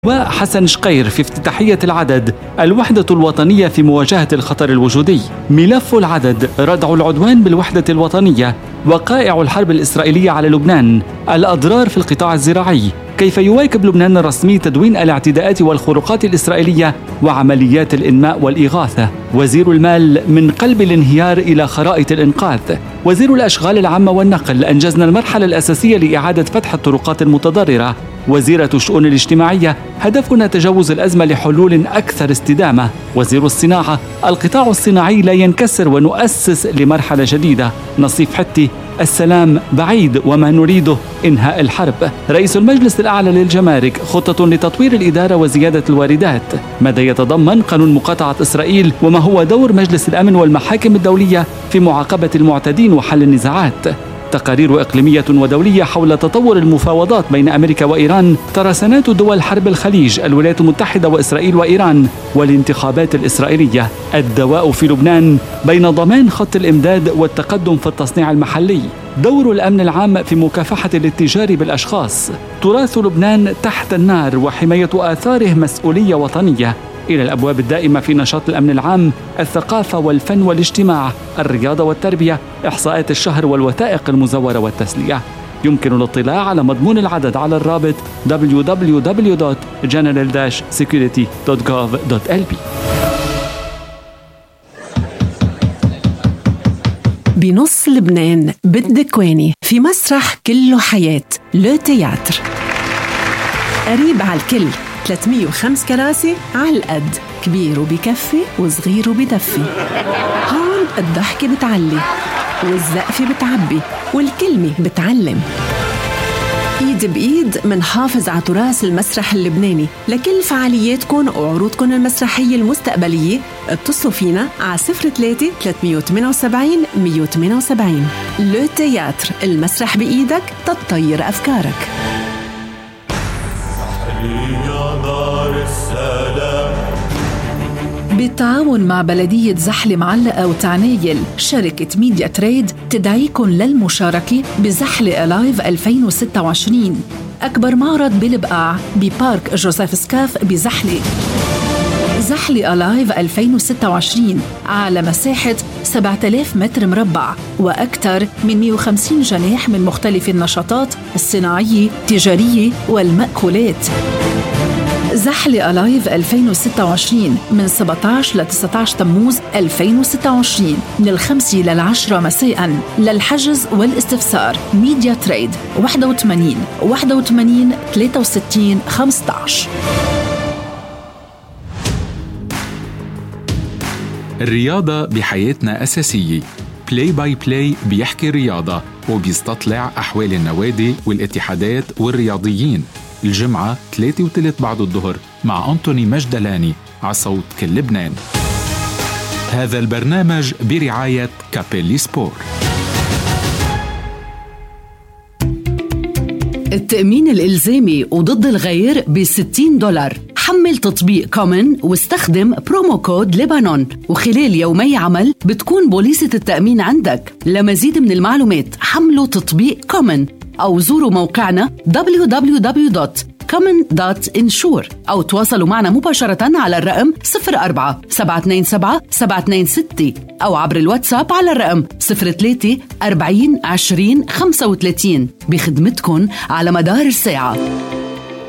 وحسن شقير في افتتاحية العدد الوحدة الوطنية في مواجهة الخطر الوجودي. ملف العدد ردع العدوان بالوحدة الوطنية، وقائع الحرب الإسرائيلية على لبنان، الأضرار في القطاع الزراعي، كيف يواكب لبنان الرسمي تدوين الاعتداءات والخروقات الإسرائيلية وعمليات الإنماء والإغاثة. وزير المال من قلب الانهيار إلى خرائط الإنقاذ. وزير الأشغال العامة والنقل أنجزنا المرحلة الأساسية لإعادة فتح الطرقات المتضررة. وزيرة الشؤون الاجتماعية هدفنا تجاوز الأزمة لحلول أكثر استدامة. وزير الصناعة القطاع الصناعي لا ينكسر ونؤسس لمرحلة جديدة. نصيف حتي السلام بعيد وما نريده إنهاء الحرب. رئيس المجلس الأعلى للجمارك خطة لتطوير الإدارة وزيادة الواردات. ماذا يتضمن قانون مقاطعة إسرائيل وما هو دور مجلس الأمن والمحاكم الدولية في معاقبة المعتدين وحل النزاعات. تقارير إقليمية ودولية حول تطور المفاوضات بين أمريكا وإيران، ترسانات دول حرب الخليج، الولايات المتحدة وإسرائيل وإيران، والانتخابات الإسرائيلية. الدواء في لبنان بين ضمان خط الإمداد والتقدم في التصنيع المحلي. دور الأمن العام في مكافحة الاتجار بالأشخاص. تراث لبنان تحت النار وحماية آثاره مسؤولية وطنية. إلى الأبواب الدائمة في نشاط الأمن العام، الثقافة والفن والاجتماع، الرياضة والتربية، إحصاءات الشهر والوثائق المزورة والتسلية. يمكن الاطلاع على مضمون العدد على الرابط www.general-security.gov.lb. بنص لبنان بالدكواني في مسرح كله حياة لو تياتر، قريب على الكل، 305 كراسي على القد، كبير وبكفي وصغير وبدفي. هون الضحكة بتعلي والزقفة بتعبي والكلمة بتعلم. ايد بايد منحافظ على تراث المسرح اللبناني. لكل فعالياتكم وعروضكم المسرحية المستقبلية اتصلوا فينا على 03 378 178. لو تياتر، المسرح بإيدك تطير أفكارك. بالتعاون مع بلدية زحلة معلقة وتعنايل، شركة ميديا تريد تدعيكم للمشاركة بزحلة ألايف 2026، أكبر معرض بالبقاع ببارك جوزيف سكاف بزحلة. زحلة ألايف 2026 على مساحة 7000 متر مربع وأكثر من 150 جناح من مختلف النشاطات الصناعية، التجارية والمأكولات. زحلة ألايف 2026 من 17 ل 19 تموز 2026 من 5 ل 10 مساء. للحجز والاستفسار ميديا تريد 81 81 63 15. الرياضة بحياتنا أساسية. بلاي باي بلاي بيحكي رياضة وبيستطلع أحوال النوادي والاتحادات والرياضيين. الجمعة 3:03 بعد الظهر مع أنتوني مجدلاني على صوت كل لبنان. هذا البرنامج برعاية كابيلي سبور. التأمين الإلزامي وضد الغير $60. حمل تطبيق كومن واستخدم برومو كود لبنان، وخلال يومي عمل بتكون بوليسة التأمين عندك. لمزيد من المعلومات حملوا تطبيق كومن أو زوروا موقعنا www.common.insure أو تواصلوا معنا مباشرة على الرقم 04-727-726 أو عبر الواتساب على الرقم 03-40-20-35. بخدمتكن على مدار الساعة.